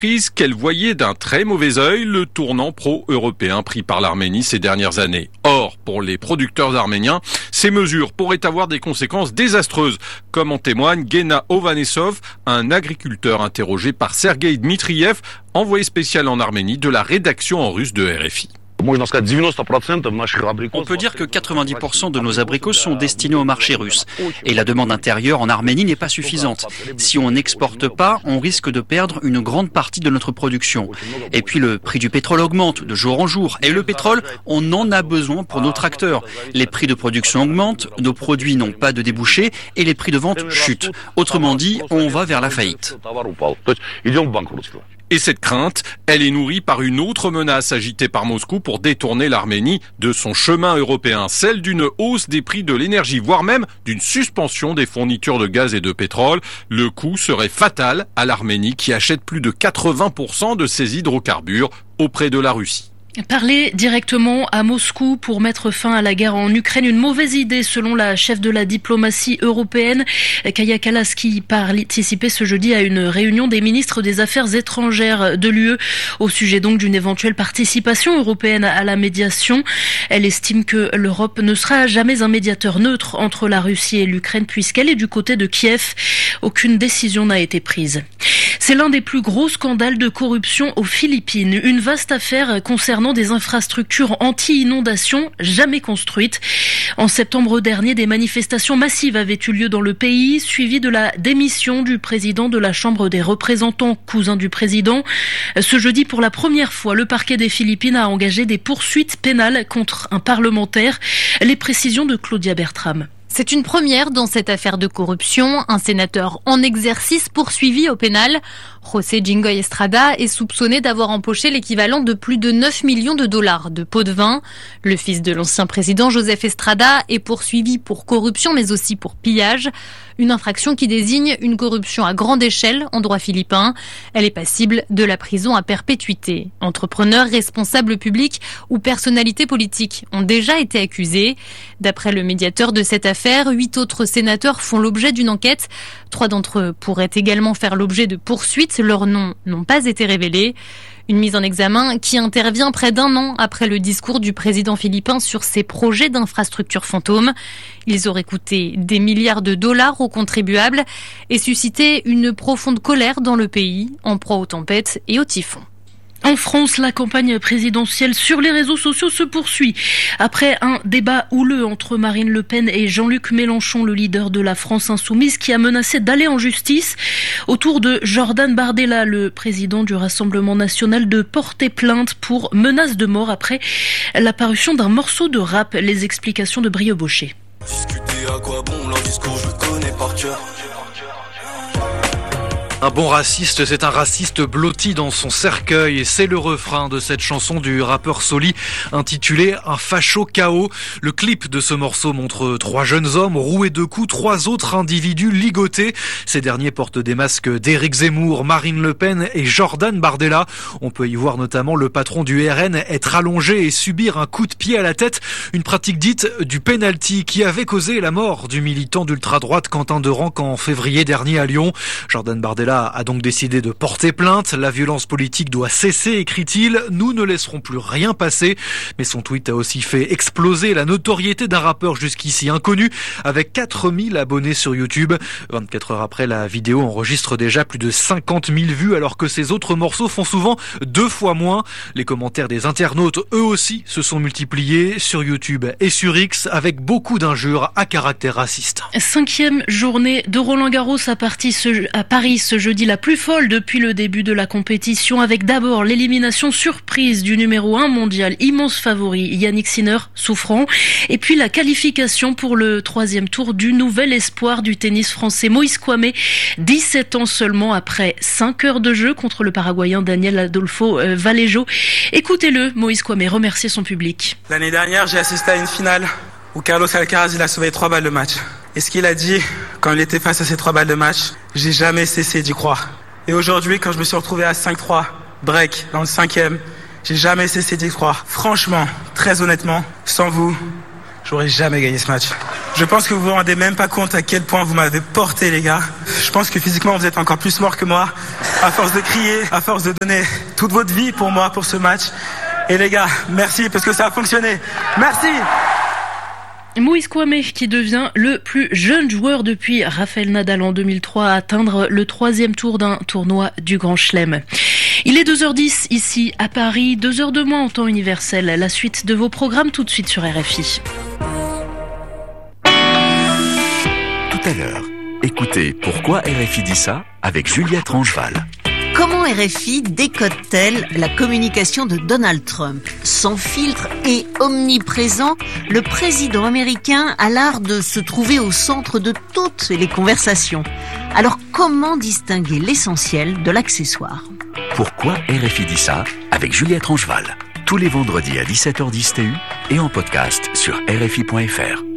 Qu'elle voyait d'un très mauvais œil le tournant pro-européen pris par l'Arménie ces dernières années. Or, pour les producteurs arméniens, ces mesures pourraient avoir des conséquences désastreuses, comme en témoigne Gena Ovanesov, un agriculteur interrogé par Sergueï Dmitriev, envoyé spécial en Arménie de la rédaction en russe de RFI. On peut dire que 90% de nos abricots sont destinés au marché russe. Et la demande intérieure en Arménie n'est pas suffisante. Si on n'exporte pas, on risque de perdre une grande partie de notre production. Et puis le prix du pétrole augmente de jour en jour. Et le pétrole, on en a besoin pour nos tracteurs. Les prix de production augmentent, nos produits n'ont pas de débouchés et les prix de vente chutent. Autrement dit, on va vers la faillite. Et cette crainte, elle est nourrie par une autre menace agitée par Moscou pour détourner l'Arménie de son chemin européen, celle d'une hausse des prix de l'énergie, voire même d'une suspension des fournitures de gaz et de pétrole. Le coût serait fatal à l'Arménie qui achète plus de 80% de ses hydrocarbures auprès de la Russie. Parler directement à Moscou pour mettre fin à la guerre en Ukraine, une mauvaise idée selon la chef de la diplomatie européenne, Kaja Kallas, qui participait ce jeudi à une réunion des ministres des Affaires étrangères de l'UE au sujet donc d'une éventuelle participation européenne à la médiation. Elle estime que l'Europe ne sera jamais un médiateur neutre entre la Russie et l'Ukraine puisqu'elle est du côté de Kiev. Aucune décision n'a été prise. C'est l'un des plus gros scandales de corruption aux Philippines. Une vaste affaire concernant des infrastructures anti-inondation jamais construites. En septembre dernier, des manifestations massives avaient eu lieu dans le pays, suivies de la démission du président de la Chambre des représentants, cousin du président. Ce jeudi, pour la première fois, le parquet des Philippines a engagé des poursuites pénales contre un parlementaire. Les précisions de Claudia Bertram. C'est une première dans cette affaire de corruption. Un sénateur en exercice poursuivi au pénal. José Jingoy Estrada est soupçonné d'avoir empoché l'équivalent de plus de 9 millions de dollars de pots de vin. Le fils de l'ancien président Joseph Estrada est poursuivi pour corruption mais aussi pour pillage. Une infraction qui désigne une corruption à grande échelle en droit philippin. Elle est passible de la prison à perpétuité. Entrepreneurs, responsables publics ou personnalités politiques ont déjà été accusés. D'après le médiateur de cette affaire, 8 autres sénateurs font l'objet d'une enquête. 3 d'entre eux pourraient également faire l'objet de poursuites. Leurs noms n'ont pas été révélés. Une mise en examen qui intervient près d'un an après le discours du président philippin sur ses projets d'infrastructures fantômes. Ils auraient coûté des milliards de dollars aux contribuables et suscité une profonde colère dans le pays, en proie aux tempêtes et aux typhons. En France, la campagne présidentielle sur les réseaux sociaux se poursuit. Après un débat houleux entre Marine Le Pen et Jean-Luc Mélenchon, le leader de la France insoumise, qui a menacé d'aller en justice, autour de Jordan Bardella, le président du Rassemblement national, de porter plainte pour menace de mort après la parution d'un morceau de rap. Les explications de Brieux Baucher. Discuter à quoi bon, leur discours je le connais par cœur. Un bon raciste, c'est un raciste blotti dans son cercueil et c'est le refrain de cette chanson du rappeur Soli intitulée Un facho KO. Le clip de ce morceau montre 3 jeunes hommes roués de coups, 3 autres individus ligotés. Ces derniers portent des masques d'Éric Zemmour, Marine Le Pen et Jordan Bardella. On peut y voir notamment le patron du RN être allongé et subir un coup de pied à la tête, une pratique dite du penalty qui avait causé la mort du militant d'ultra-droite Quentin Derenc en février dernier à Lyon. Jordan Bardella a donc décidé de porter plainte. La violence politique doit cesser, écrit-il. Nous ne laisserons plus rien passer. Mais son tweet a aussi fait exploser la notoriété d'un rappeur jusqu'ici inconnu, avec 4000 abonnés sur YouTube. 24 heures après, la vidéo enregistre déjà plus de 50 000 vues, alors que ses autres morceaux font souvent 2 fois moins. Les commentaires des internautes, eux aussi, se sont multipliés sur YouTube et sur X, avec beaucoup d'injures à caractère raciste. 5e journée de Roland-Garros à Paris ce jeudi, la plus folle depuis le début de la compétition, avec d'abord l'élimination surprise du numéro 1 mondial, immense favori, Yannick Sinner, souffrant, et puis la qualification pour le 3e tour du nouvel espoir du tennis français, Moïse Kouamé, 17 ans seulement, après 5 heures de jeu contre le Paraguayen Daniel Adolfo Vallejo. Écoutez-le, Moïse Kouamé remercier son public. L'année dernière, j'ai assisté à une finale où Carlos Alcaraz, il a sauvé 3 balles de match. Et ce qu'il a dit quand il était face à ces 3 balles de match, j'ai jamais cessé d'y croire. Et aujourd'hui, quand je me suis retrouvé à 5-3, break, dans le 5e, j'ai jamais cessé d'y croire. Franchement, très honnêtement, sans vous, j'aurais jamais gagné ce match. Je pense que vous vous rendez même pas compte à quel point vous m'avez porté, les gars. Je pense que physiquement, vous êtes encore plus morts que moi. À force de crier, à force de donner toute votre vie pour moi, pour ce match. Et les gars, merci parce que ça a fonctionné. Merci! Moïse Kouamé qui devient le plus jeune joueur depuis Rafael Nadal en 2003 à atteindre le 3e tour d'un tournoi du Grand Chelem. Il est 2h10 ici à Paris, 2h de moins en temps universel. La suite de vos programmes tout de suite sur RFI. Tout à l'heure, écoutez Pourquoi RFI dit ça avec Juliette Rangeval. Comment RFI décode-t-elle la communication de Donald Trump ? Sans filtre et omniprésent, le président américain a l'art de se trouver au centre de toutes les conversations. Alors comment distinguer l'essentiel de l'accessoire ? Pourquoi RFI dit ça avec Juliette Rangeval. Tous les vendredis à 17h10 TU et en podcast sur RFI.fr.